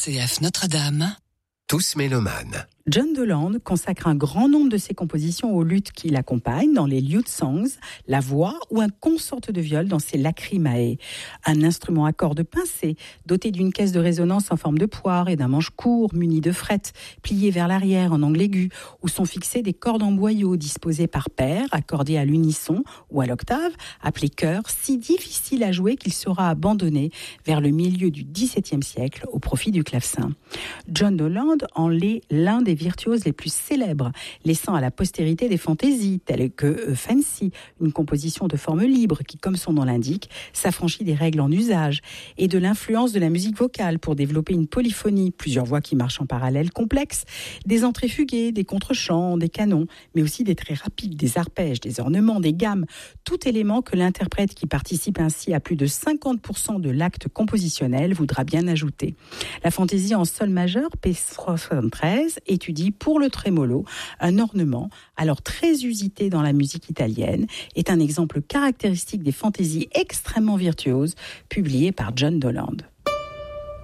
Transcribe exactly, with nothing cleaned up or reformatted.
C F Notre-Dame, tous mélomanes. John Doland consacre un grand nombre de ses compositions aux luttes qui l'accompagnent dans les lute songs, la voix ou un consort de viol dans ses lacrimae. Un instrument à cordes pincées, doté d'une caisse de résonance en forme de poire et d'un manche court muni de frettes, plié vers l'arrière en angle aigu, où sont fixées des cordes en boyau disposées par paires, accordées à l'unisson ou à l'octave, appelées chœurs, si difficile à jouer qu'il sera abandonné vers le milieu du dix-septième siècle au profit du clavecin. John Doland en est l'un des virtuoses les plus célèbres, laissant à la postérité des fantaisies telles que Fancy, une composition de forme libre qui, comme son nom l'indique, s'affranchit des règles en usage, et de l'influence de la musique vocale pour développer une polyphonie, plusieurs voix qui marchent en parallèle complexes, des entrées fuguées, des contre-chants, des canons, mais aussi des traits rapides, des arpèges, des ornements, des gammes, tout élément que l'interprète qui participe ainsi à plus de cinquante pour cent de l'acte compositionnel voudra bien ajouter. La fantaisie en sol majeur, P soixante-treize, étudie pour le trémolo, un ornement alors très usité dans la musique italienne, est un exemple caractéristique des fantaisies extrêmement virtuoses publiées par John Doland.